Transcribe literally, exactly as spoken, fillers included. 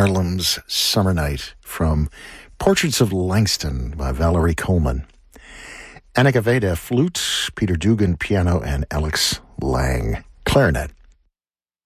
Harlem's Summer Night from Portraits of Langston by Valerie Coleman. Annika Veda, flute, Peter Dugan, piano, and Alex Lang, clarinet.